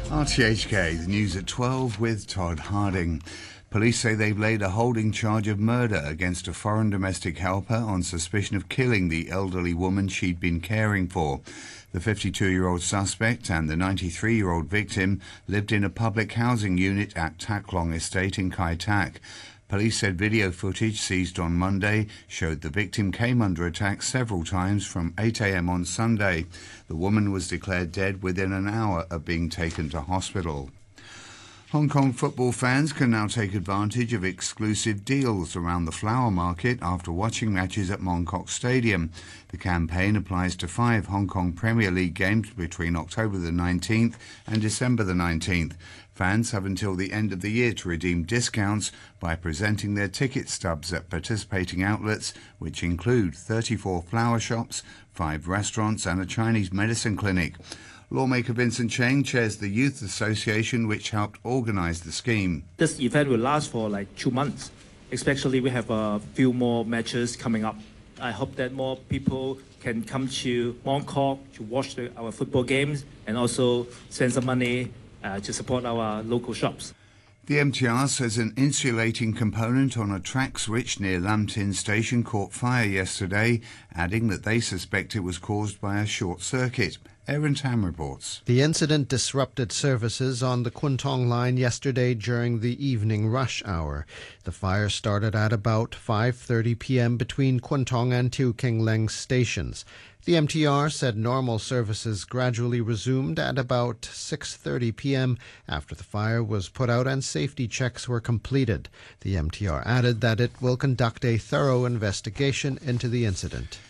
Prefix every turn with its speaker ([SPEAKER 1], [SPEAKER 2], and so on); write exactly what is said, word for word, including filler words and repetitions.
[SPEAKER 1] R T H K, the news at twelve with Todd Harding. Police say they've laid a holding charge of murder against a foreign domestic helper on suspicion of killing the elderly woman she'd been caring for. The fifty-two-year-old suspect and the ninety-three-year-old victim lived in a public housing unit at Tak Long Estate in Kai Tak. Police said video footage seized on Monday showed the victim came under attack several times from eight a m on Sunday. The woman was declared dead within an hour of being taken to hospital. Hong Kong football fans can now take advantage of exclusive deals around the flower market after watching matches at Mong Kok Stadium. The campaign applies to five Hong Kong Premier League games between October the nineteenth and December the nineteenth. Fans have until the end of the year to redeem discounts by presenting their ticket stubs at participating outlets, which include thirty-four flower shops, five restaurants and a Chinese medicine clinic. Lawmaker Vincent Cheng chairs the Youth Association, which helped organise the scheme.
[SPEAKER 2] This event will last for like two months. Especially we have a few more matches coming up. I hope that more people can come to Mong Kok to watch the, our football games and also spend some money uh, to support our local shops.
[SPEAKER 1] The M T R says an insulating component on a track switch near Lam Tin Station caught fire yesterday, adding that they suspect it was caused by a short circuit. Aaron Tam reports.
[SPEAKER 3] The incident disrupted services on the Kwun Tong line yesterday during the evening rush hour. The fire started at about five thirty p m between Kwun Tong and Tiu King Leng stations. The M T R said normal services gradually resumed at about six thirty p m after the fire was put out and safety checks were completed. The M T R added that it will conduct a thorough investigation into the incident.